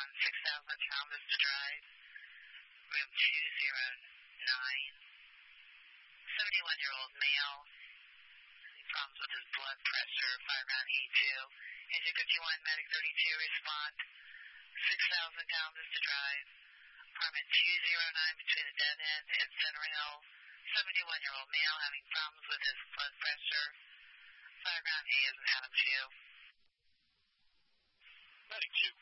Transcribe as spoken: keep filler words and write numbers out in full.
one, six thousand Thomas to drive, room two zero nine, seventy-one-year-old male, problems with his blood pressure, five round E two, engine fifty-one, medic thirty-two, respond, six thousand Thomas to drive, apartment two zero nine between the dead end and Center Hill, seventy-one-year-old male having problems with his blood pressure, five round A as in Adam two. Medic two.